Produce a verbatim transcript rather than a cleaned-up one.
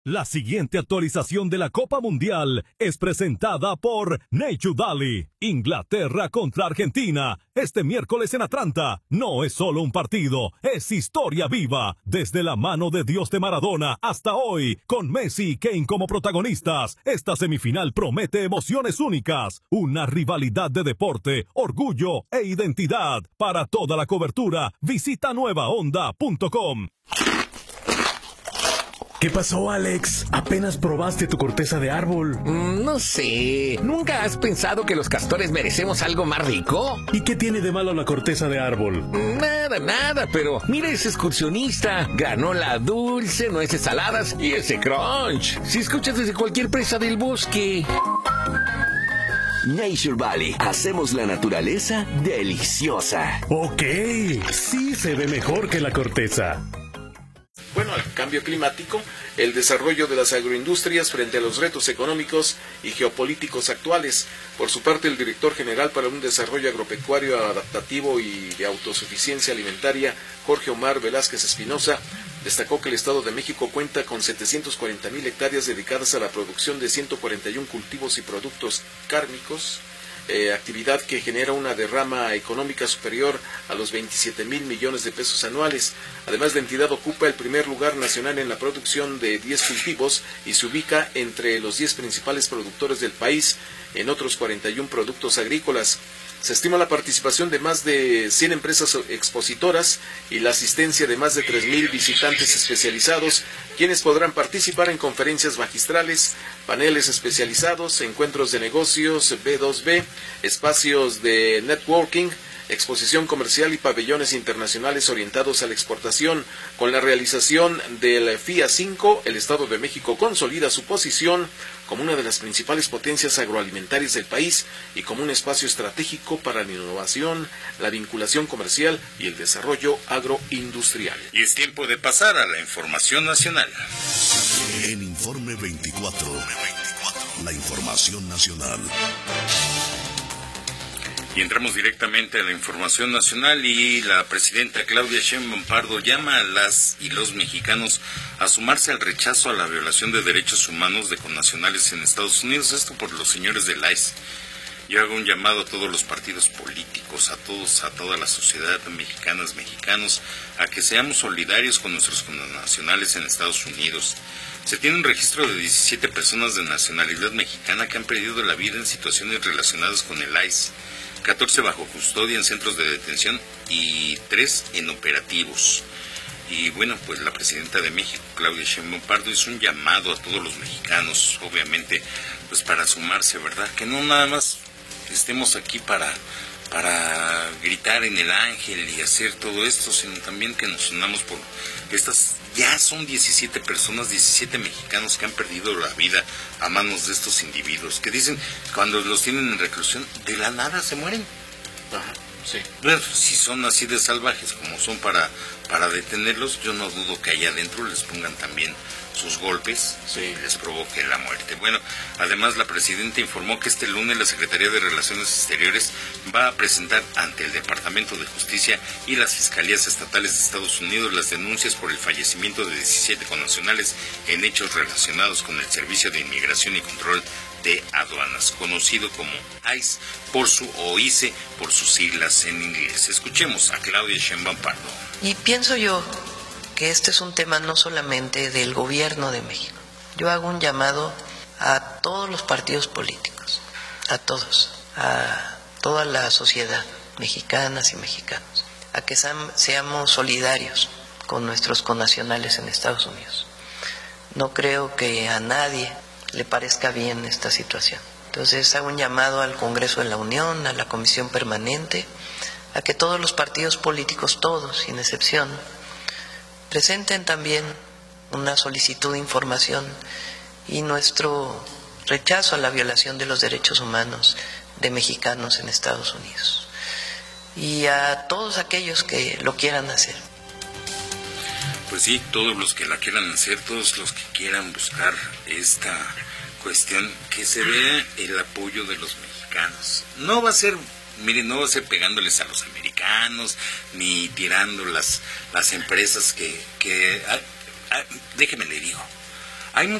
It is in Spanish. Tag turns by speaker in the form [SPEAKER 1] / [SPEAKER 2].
[SPEAKER 1] La siguiente actualización de la Copa Mundial es presentada por Nature Valley. Inglaterra contra Argentina, este miércoles en Atlanta. No es solo un partido, es historia viva. Desde la mano de Dios de Maradona hasta hoy, con Messi y Kane como protagonistas, esta semifinal promete emociones únicas. Una rivalidad de deporte, orgullo e identidad. Para toda la cobertura, visita nueva onda punto com.
[SPEAKER 2] ¿Qué pasó, Alex? Apenas probaste tu corteza de árbol.
[SPEAKER 3] Mm, no sé. ¿Nunca has pensado que los castores merecemos algo más rico?
[SPEAKER 2] ¿Y qué tiene de malo la corteza de árbol?
[SPEAKER 3] Nada, nada, pero mira ese excursionista. Granola dulce, nueces saladas y ese crunch. Si escuchas desde cualquier presa del bosque.
[SPEAKER 4] Nature Valley. Hacemos la naturaleza deliciosa.
[SPEAKER 2] Ok, sí se ve mejor que la corteza.
[SPEAKER 5] Bueno, al cambio climático, el desarrollo de las agroindustrias frente a los retos económicos y geopolíticos actuales. Por su parte, el director general para un desarrollo agropecuario adaptativo y de autosuficiencia alimentaria, Jorge Omar Velázquez Espinosa, destacó que el Estado de México cuenta con setecientas cuarenta mil hectáreas dedicadas a la producción de ciento cuarenta y uno cultivos y productos cárnicos, Eh, actividad que genera una derrama económica superior a los veintisiete mil millones de pesos anuales. Además, la entidad ocupa el primer lugar nacional en la producción de diez cultivos y se ubica entre los diez principales productores del país en otros cuarenta y uno productos agrícolas. Se estima la participación de más de cien empresas expositoras y la asistencia de más de tres mil visitantes especializados, quienes podrán participar en conferencias magistrales, paneles especializados, encuentros de negocios B dos B, espacios de networking, exposición comercial y pabellones internacionales orientados a la exportación. Con la realización del F I A cinco, el Estado de México consolida su posición como una de las principales potencias agroalimentarias del país y como un espacio estratégico para la innovación, la vinculación comercial y el desarrollo agroindustrial.
[SPEAKER 6] Y es tiempo de pasar a la información nacional.
[SPEAKER 7] En Informe veinticuatro, la información nacional.
[SPEAKER 6] Y entramos directamente a la información nacional y la presidenta Claudia Sheinbaum Pardo llama a las y los mexicanos a sumarse al rechazo a la violación de derechos humanos de connacionales en Estados Unidos, esto por los señores del I C E. Yo hago un llamado a todos los partidos políticos, a todos, a toda la sociedad mexicanas, mexicanos, a que seamos solidarios con nuestros connacionales en Estados Unidos. Se tiene un registro de diecisiete personas de nacionalidad mexicana que han perdido la vida en situaciones relacionadas con el I C E. catorce bajo custodia en centros de detención y tres en operativos. Y bueno, pues la presidenta de México, Claudia Sheinbaum Pardo, hizo un llamado a todos los mexicanos, obviamente, pues para sumarse, ¿verdad? Que no nada más estemos aquí para, para gritar en el ángel y hacer todo esto, sino también que nos unamos por estas. Ya son diecisiete personas, diecisiete mexicanos que han perdido la vida a manos de estos individuos, que dicen, cuando los tienen en reclusión, de la nada se mueren.
[SPEAKER 5] Ajá, sí.
[SPEAKER 6] Bueno, si son así de salvajes como son para, para detenerlos, yo no dudo que allá adentro les pongan también sus golpes, sí, y les provoque la muerte. Bueno, además la presidenta informó que este lunes la Secretaría de Relaciones Exteriores va a presentar ante el Departamento de Justicia y las Fiscalías Estatales de Estados Unidos las denuncias por el fallecimiento de diecisiete connacionales en hechos relacionados con el Servicio de Inmigración y Control de Aduanas, conocido como I C E por su o I C E por sus siglas en inglés. Escuchemos a Claudia Sheinbaum Pardo.
[SPEAKER 8] Y pienso yo que este es un tema no solamente del gobierno de México. Yo hago un llamado a todos los partidos políticos, a todos, a toda la sociedad, mexicanas y mexicanos, a que seamos solidarios con nuestros connacionales en Estados Unidos. No creo que a nadie le parezca bien esta situación. Entonces hago un llamado al Congreso de la Unión, a la Comisión Permanente, a que todos los partidos políticos, todos, sin excepción, presenten también una solicitud de información y nuestro rechazo a la violación de los derechos humanos de mexicanos en Estados Unidos. Y a todos aquellos que lo quieran hacer.
[SPEAKER 6] Pues sí, todos los que la quieran hacer, todos los que quieran buscar esta cuestión, que se vea el apoyo de los mexicanos. No va a ser, miren, no va a ser pegándoles a los americanos, ni tirando las, las empresas que, que ah, ah, déjeme le digo, Hay